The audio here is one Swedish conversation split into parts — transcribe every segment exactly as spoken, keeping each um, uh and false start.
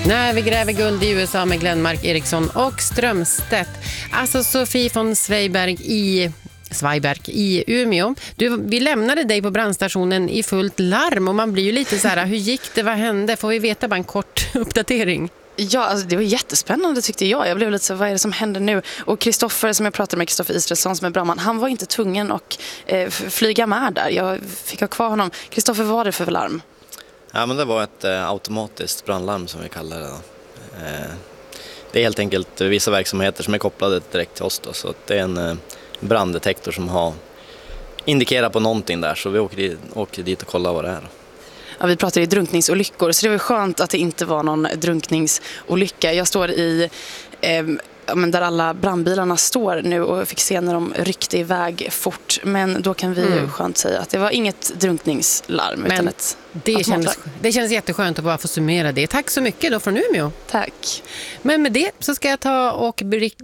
När vi gräver guld i U S A med Glenmark, Eriksson och Strömstedt. Alltså Sofie von Zweiberg i Zweiberg i Umeå. Du, vi lämnade dig på brandstationen i fullt larm och man blir ju lite så här, hur gick det, vad hände? Får vi veta bara en kort uppdatering? Ja, alltså det var jättespännande tyckte jag. Jag blev lite så, vad är det som händer nu? Och Kristoffer, som jag pratade med, Kristoffer Israelsson som är brandman, han var inte tvungen att eh, flyga med där. Jag fick ha kvar honom. Kristoffer, vad var det för larm? Ja, men det var ett eh, automatiskt brandlarm som vi kallar det. Eh, det är helt enkelt vissa verksamheter som är kopplade direkt till oss då, så det är en eh, branddetektor som har indikerat på någonting där, så vi åker dit, åker dit och kollar vad det är. Ja, vi pratade i drunkningsolyckor, så det var skönt att det inte var någon drunkningsolycka. Jag står i eh, ja, men där alla brandbilarna står nu och fick se när de ryckte iväg fort. Men då kan vi mm. ju skönt säga att det var inget drunkningslarm. Men utan ett det, känns, det känns jätteskönt att bara få summera det. Tack så mycket då från Umeå. Tack. Men med det så ska jag ta och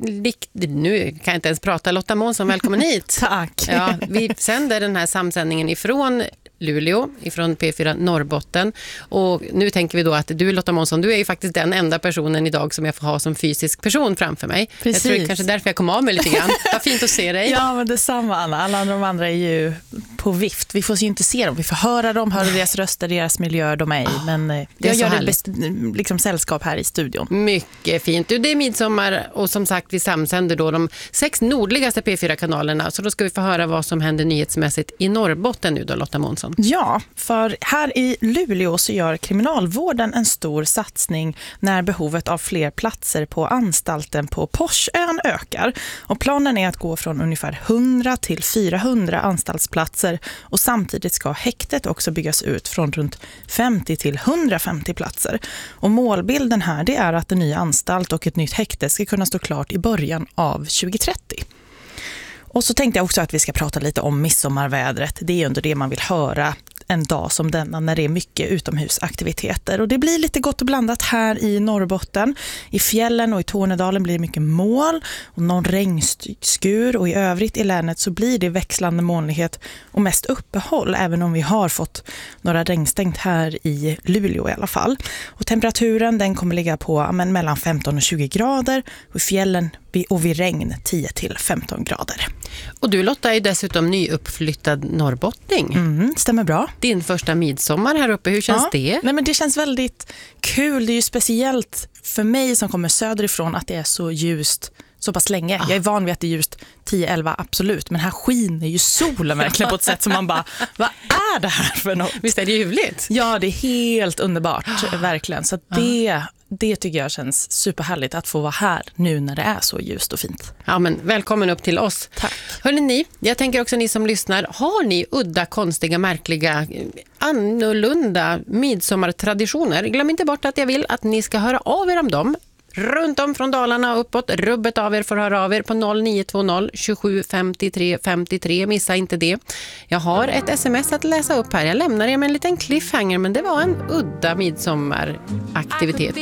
nu kan jag inte ens prata. Lotta Månsson, välkommen hit. Tack. Ja, vi sänder den här samsändningen ifrån Luleå, ifrån P fyra Norrbotten. Och nu tänker vi då att du, Lotta Månsson, du är ju faktiskt den enda personen idag som jag får ha som fysisk person framför mig. Precis. Jag tror det är kanske därför jag kom av mig lite grann. Vad fint att se dig. Ja, men detsamma Anna. Alla de andra är ju på vift. Vi får ju inte se dem. Vi får höra dem, höra deras röster, deras miljö, de är i. Men det jag gör det bäst, liksom sällskap här i studion. Mycket fint. Du, det är midsommar och som sagt vi samsänder då de sex nordligaste P fyra-kanalerna. Så då ska vi få höra vad som händer nyhetsmässigt i Norrbotten nu då, Lotta Månsson. Ja, för här i Luleå så gör kriminalvården en stor satsning när behovet av fler platser på anstalten på Porsön ökar. Och planen är att gå från ungefär hundra till fyrahundra anstaltsplatser och samtidigt ska häktet också byggas ut från runt femtio till hundrafemtio platser. Och målbilden här det är att en ny anstalt och ett nytt häkte ska kunna stå klart i början av tjugohundratrettio. Och så tänkte jag också att vi ska prata lite om midsommarvädret. Det är under det man vill höra en dag som denna när det är mycket utomhusaktiviteter. Och det blir lite gott och blandat här i Norrbotten. I fjällen och i Tornedalen blir det mycket moln och någon regnskur. Och i övrigt i länet så blir det växlande molnighet och mest uppehåll. Även om vi har fått några regnstängt här i Luleå i alla fall. Och temperaturen den kommer ligga på ja, men mellan femton och tjugo grader. Och i fjällen och vid regn tio till femton grader. Och du Lotta är dessutom nyuppflyttad norrbottning. Mm, stämmer bra. Din första midsommar här uppe, hur känns ja. det? Nej, men det känns väldigt kul. Det är ju speciellt för mig som kommer söderifrån att det är så ljust så pass länge. Ah. Jag är van vid att det är ljust tio elva, absolut. Men här skiner ju solen verkligen på ett sätt som man bara, vad är det här för något? Visst är det ljuvligt? Ja, det är helt underbart, ah. verkligen. Så det... Ah. Det tycker jag känns superhärligt att få vara här nu när det är så ljust och fint. Ja, men välkommen upp till oss. Tack. Hörrni ni, jag tänker också ni som lyssnar, har ni udda, konstiga, märkliga, annorlunda midsommartraditioner? Glöm inte bort att jag vill att ni ska höra av er om dem. Runt om från Dalarna och uppåt. Rubbet av er får höra av er på noll nio två noll tjugosju femtiotre femtiotre. Missa inte det. Jag har ett sms att läsa upp här. Jag lämnar er med en liten cliffhanger, men det var en udda midsommaraktivitet.